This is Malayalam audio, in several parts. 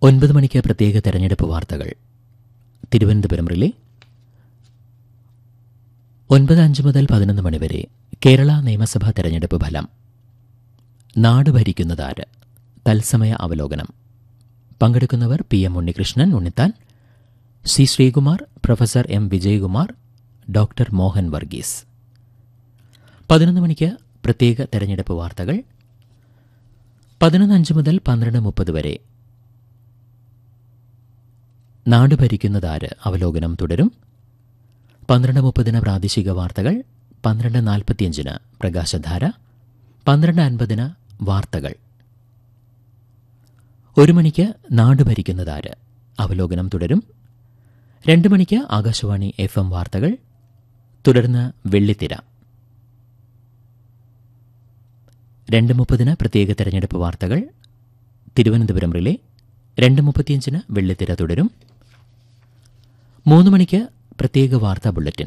9 മണിക്ക് പ്രത്യേക തെരഞ്ഞെടുപ്പ് വാർത്തകൾ തിരുവനന്തപുരം റിലേ. 9:05 മുതൽ 11 മണിവരെ കേരള നിയമസഭാ തെരഞ്ഞെടുപ്പ് ഫലം. നാട് ഭരിക്കുന്നതാര്? തത്സമയ അവലോകനം. പങ്കെടുക്കുന്നവർ PM Unnikrishnan Unnithan, C Sreekumar, professor M Vijayakumar, doctor Mohan Varghese. 11 മണിക്ക് പ്രത്യേക തെരഞ്ഞെടുപ്പ് വാർത്തകൾ. 11:05 മുതൽ 12:30 വരെ നാട് ഭരിക്കുന്നതാര് അവലോകനം തുടരും. 12:30 പ്രാദേശിക വാർത്തകൾ. 12:45 പ്രകാശധാര. 12:50 വാർത്തകൾ. 1 മണിക്ക് നാട് ഭരിക്കുന്നതാര് അവലോകനം തുടരും. 2 മണിക്ക് ആകാശവാണി FM വാർത്തകൾ. തുടർന്ന് വെള്ളിത്തിര. 2:30 പ്രത്യേക തെരഞ്ഞെടുപ്പ് വാർത്തകൾ തിരുവനന്തപുരം റിലേ. 2:35 വെള്ളിത്തിര തുടരും. 3 മണിക്ക് പ്രത്യേക വാർത്താ ബുള്ളറ്റിൻ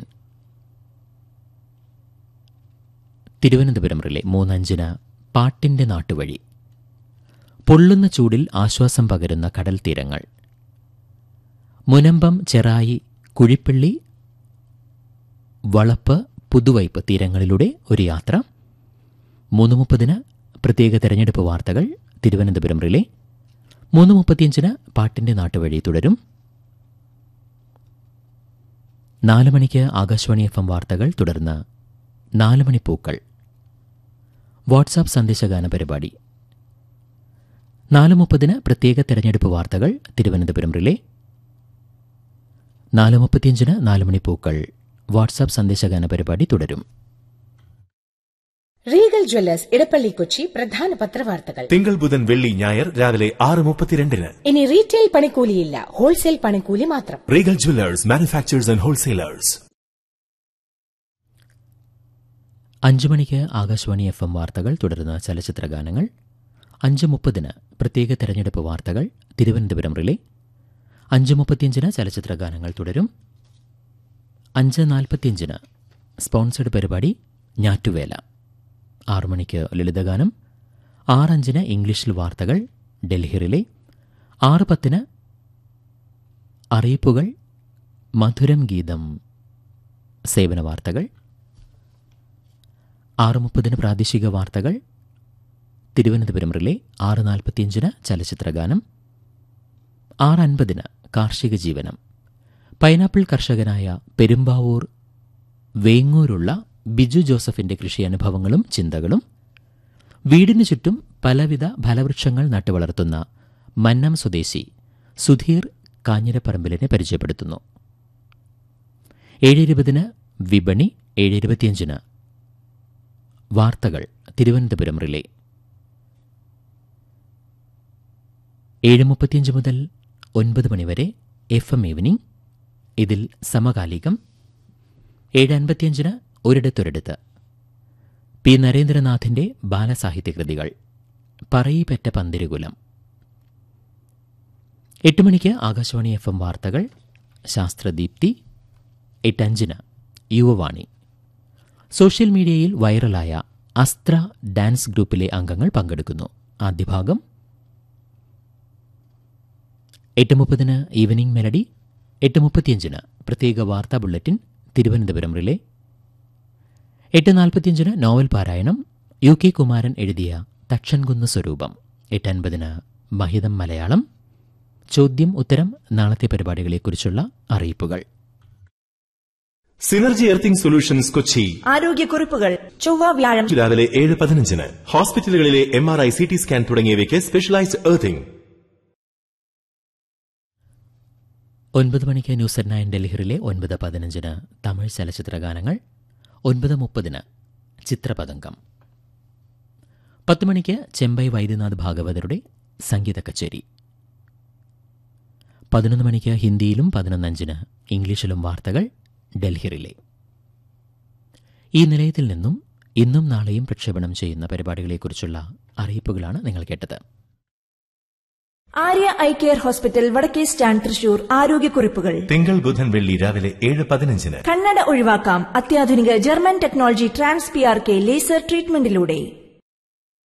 തിരുവനന്തപുരം റിലേ. 3:05 പാട്ടിന്റെ നാട്ടുവഴി. പൊള്ളുന്ന ചൂടിൽ ആശ്വാസം പകരുന്ന കടൽ തീരങ്ങൾ. മുനമ്പം, ചെറായി, കുഴിപ്പള്ളി, വളപ്പ്, പുതുവൈപ്പ് തീരങ്ങളിലൂടെ ഒരു യാത്ര. 3:30 പ്രത്യേക തെരഞ്ഞെടുപ്പ് വാർത്തകൾ തിരുവനന്തപുരം റിലേ. 3:35 പാട്ടിന്റെ നാട്ടുവഴി തുടരും. 4 മണിക്ക് ആകാശവാണി FM വാർത്തകൾ. തുടർന്ന് 4 മണി പൂക്കൾ വാട്സാപ്പ് സന്ദേശഗാന പരിപാടി. 4:30 പ്രത്യേക തെരഞ്ഞെടുപ്പ് വാർത്തകൾ തിരുവനന്തപുരം റിലേ. 4:35 4 മണി പൂക്കൾ വാട്സാപ്പ് സന്ദേശഗാന പരിപാടി തുടരും. റീഗൽ ജ്വല്ലേഴ്സ് ഇടപ്പള്ളി കൊച്ചി പ്രധാന പത്രവാർത്തകൾ തിങ്കൾ, ബുധൻ, വെള്ളി, ഞായർ രാവിലെ 6:32. ഇനി റീറ്റെയിൽ പണിക്കൂലിയില്ല, ഹോൾസെയിൽ പണിക്കൂലി മാത്രം. Regal Jewellers, manufacturers and wholesalers. 5 മണിക്ക് ആകാശവാണി FM വാർത്തകൾ. തുടർന്ന് ചലച്ചിത്രഗാനങ്ങൾ. 5:30 പ്രത്യേക തെരഞ്ഞെടുപ്പ് വാർത്തകൾ തിരുവനന്തപുരം റിലേ. 5:35 ചലച്ചിത്രഗാനങ്ങൾ തുടരും. 5:45 സ്പോൺസർഡ് പരിപാടി ഞാറ്റുവേല. 6 മണിക്ക് ലളിതഗാനം. 6:05 ഇംഗ്ലീഷിൽ വാർത്തകൾ ഡൽഹി റിലേ. 6:10 അറിയിപ്പുകൾ, മധുരം ഗീതം, സേവന വാർത്തകൾ. 6:30 പ്രാദേശിക വാർത്തകൾ തിരുവനന്തപുരം റിലേ. 6:45 ചലച്ചിത്രഗാനം. 6:50 കാർഷിക ജീവനം. പൈനാപ്പിൾ കർഷകനായ പെരുമ്പാവൂർ വേങ്ങൂരുള്ള ബിജു ജോസഫിന്റെ കൃഷി അനുഭവങ്ങളും ചിന്തകളും. വീടിനു ചുറ്റും പലവിധ ഫലവൃക്ഷങ്ങൾ നട്ടുവളർത്തുന്ന മന്നം സ്വദേശി സുധീർ കാഞ്ഞിരപ്പറമ്പിലിനെ പരിചയപ്പെടുത്തുന്നു. 7:20 വിപണി. 7:25 വാർത്തകൾ തിരുവനന്തപുരം റിലേ. 7:35 മുതൽ 9 മണിവരെ FM ഈവനിംഗ്. ഇതിൽ സമകാലികം. 7:55 ഒരിടത്തൊരിടത്ത് P നരേന്ദ്രനാഥിന്റെ ബാലസാഹിത്യകൃതികൾ. പറയിപ്പറ്റ പന്തിരുകുലം. 8 മണിക്ക് ആകാശവാണി FM വാർത്തകൾ ശാസ്ത്രദീപ്തി. 8:05 യുവവാണി. സോഷ്യൽ മീഡിയയിൽ വൈറലായ അസ്ത്ര ഡാൻസ് ഗ്രൂപ്പിലെ അംഗങ്ങൾ പങ്കെടുക്കുന്നു. ആദ്യ ഭാഗം. 8:30 ഈവനിംഗ് മെലഡി. 8:35 പ്രത്യേക വാർത്താ ബുള്ളറ്റിൻ തിരുവനന്തപുരം റിലേ. 8:45 നോവൽ പാരായണം. UK കുമാരൻ എഴുതിയ തക്ഷൻകുന്ന് സ്വരൂപം. 8:50 മഹിതം മലയാളം. ചോദ്യം ഉത്തരം. നാളത്തെ പരിപാടികളെക്കുറിച്ചുള്ള അറിയിപ്പുകൾ. Synergy earthing solutions Kochi. ആരോഗ്യക്കുറിപ്പുകൾ ചൊവ്വ വ്യാഴം രാവിലെ 7:15. ഹോസ്പിറ്റലുകളിലെ MRI, CT സ്കാൻ തുടങ്ങിയവയ്ക്ക് സ്പെഷ്യലൈസ്ഡ് എർത്തിംഗ്. 9 മണിക്ക് ന്യൂസ് അറ്റ് 9 ഡൽഹിയിലെ. 9:15 തമിഴ് ചലച്ചിത്രഗാനങ്ങൾ. 9:30 ചിത്രപതംഗം. 10 മണിക്ക് ചെമ്പൈ വൈദ്യനാഥ് ഭാഗവതരുടെ സംഗീത കച്ചേരി. 11 മണിക്ക് ഹിന്ദിയിലും 11:05 ഇംഗ്ലീഷിലും വാർത്തകൾ ഡൽഹി റിലേ. ഈ നിലയത്തിൽ നിന്നും ഇന്നും നാളെയും പ്രക്ഷേപണം ചെയ്യുന്ന പരിപാടികളെക്കുറിച്ചുള്ള അറിയിപ്പുകളാണ് നിങ്ങൾ കേട്ടത്. ആര്യ ഐ കെയർ ഹോസ്പിറ്റൽ, വടക്കേ സ്റ്റാൻഡ്, തൃശൂർ. ആരോഗ്യക്കുറിപ്പുകൾ തിങ്കൾ, ബുധൻ, വെള്ളി രാവിലെ 7:15. കണ്ണട ഒഴിവാക്കാം അത്യാധുനിക German technology trans PRK laser ട്രീറ്റ്മെന്റിലൂടെ.